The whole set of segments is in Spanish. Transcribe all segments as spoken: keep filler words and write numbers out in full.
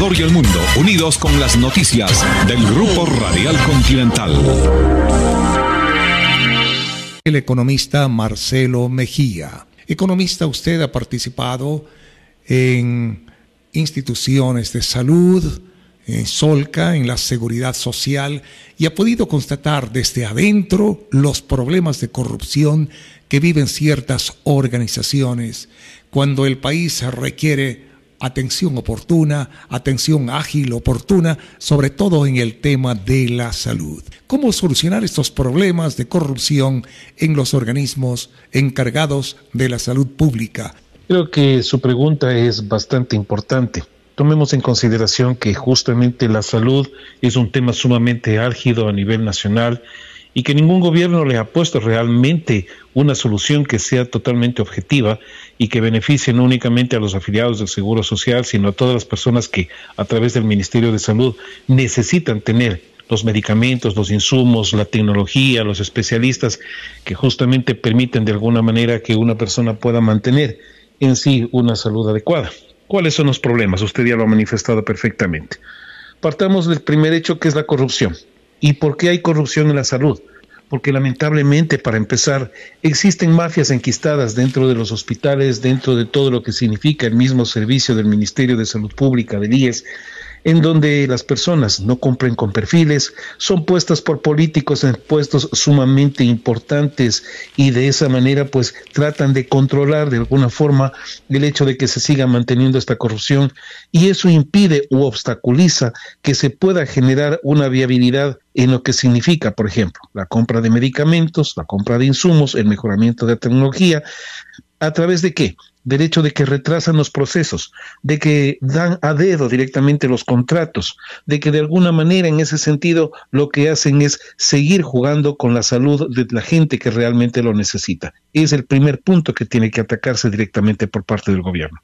Ecuador y el mundo, unidos con las noticias del Grupo Radial Continental. El economista Marcelo Mejía. Economista, usted ha participado en instituciones de salud, en Solca, en la seguridad social, y ha podido constatar desde adentro los problemas de corrupción que viven ciertas organizaciones cuando el país requiere atención oportuna, atención ágil, oportuna, sobre todo en el tema de la salud. ¿Cómo solucionar estos problemas de corrupción en los organismos encargados de la salud pública? Creo que su pregunta es bastante importante. Tomemos en consideración que justamente la salud es un tema sumamente álgido a nivel nacional y que ningún gobierno le ha puesto realmente una solución que sea totalmente objetiva y que beneficie no únicamente a los afiliados del Seguro Social, sino a todas las personas que a través del Ministerio de Salud necesitan tener los medicamentos, los insumos, la tecnología, los especialistas que justamente permiten de alguna manera que una persona pueda mantener en sí una salud adecuada. ¿Cuáles son los problemas? Usted ya lo ha manifestado perfectamente. Partamos del primer hecho, que es la corrupción. ¿Y por qué hay corrupción en la salud? Porque lamentablemente, para empezar, existen mafias enquistadas dentro de los hospitales, dentro de todo lo que significa el mismo servicio del Ministerio de Salud Pública, del I E S, en donde las personas no cumplen con perfiles, son puestas por políticos en puestos sumamente importantes y de esa manera pues tratan de controlar de alguna forma el hecho de que se siga manteniendo esta corrupción, y eso impide u obstaculiza que se pueda generar una viabilidad en lo que significa, por ejemplo, la compra de medicamentos, la compra de insumos, el mejoramiento de la tecnología. ¿A través de qué? Del hecho de que retrasan los procesos, de que dan a dedo directamente los contratos, de que de alguna manera en ese sentido lo que hacen es seguir jugando con la salud de la gente que realmente lo necesita. Es el primer punto que tiene que atacarse directamente por parte del gobierno.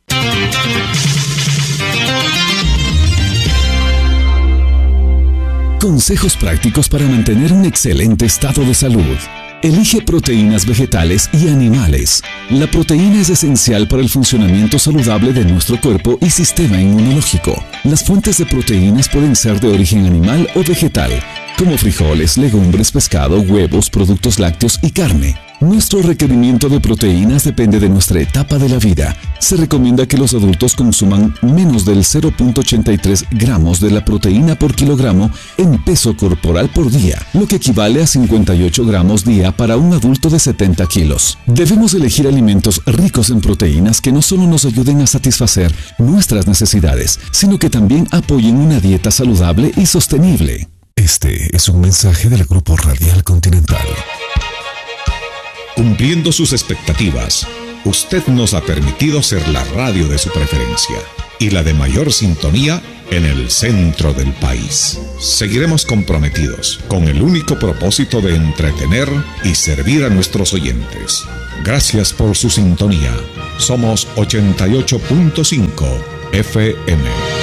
Consejos prácticos para mantener un excelente estado de salud. Elige proteínas vegetales y animales. La proteína es esencial para el funcionamiento saludable de nuestro cuerpo y sistema inmunológico. Las fuentes de proteínas pueden ser de origen animal o vegetal, como frijoles, legumbres, pescado, huevos, productos lácteos y carne. Nuestro requerimiento de proteínas depende de nuestra etapa de la vida. Se recomienda que los adultos consuman menos del cero punto ochenta y tres gramos de la proteína por kilogramo en peso corporal por día, lo que equivale a cincuenta y ocho gramos día para un adulto de setenta kilos. Debemos elegir alimentos ricos en proteínas que no solo nos ayuden a satisfacer nuestras necesidades, sino que también apoyen una dieta saludable y sostenible. Este es un mensaje del Grupo Radial Continental. Cumpliendo sus expectativas, usted nos ha permitido ser la radio de su preferencia y la de mayor sintonía en el centro del país. Seguiremos comprometidos con el único propósito de entretener y servir a nuestros oyentes. Gracias por su sintonía. Somos ochenta y ocho punto cinco F M.